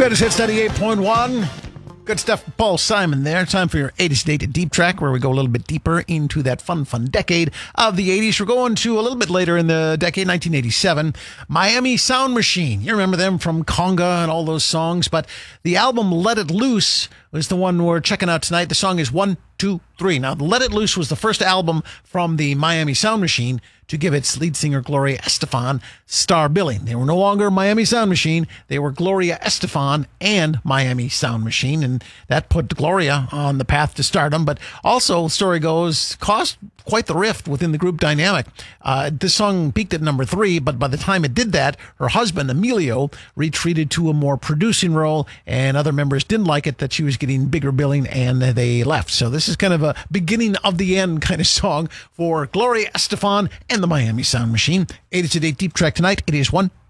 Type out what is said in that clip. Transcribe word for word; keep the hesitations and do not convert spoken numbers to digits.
Greatest Hits ninety-eight point one. Good stuff from Paul Simon there. Time for your eighties Date Deep Track, where we go a little bit deeper into that fun, fun decade of the eighties. We're going to a little bit later in the decade, nineteen eighty-seven. Miami Sound Machine. You remember them from Conga and all those songs, but the album Let It Loose was the one we're checking out tonight. The song is One, Two, Three. Now, Let It Loose was the first album from the Miami Sound Machine to give its lead singer Gloria Estefan star billing. They were no longer Miami Sound Machine. They were Gloria Estefan and Miami Sound Machine, and that put Gloria on the path to stardom. But also, the story goes, caused quite the rift within the group dynamic. Uh, this song peaked at number three, but by the time it did that, her husband, Emilio, retreated to a more producing role, and other members didn't like it that she was getting bigger billing, and they left. So this is kind of a beginning of the end kind of song for Gloria Estefan and the Miami Sound Machine. eighties to date Deep Track tonight. It is one,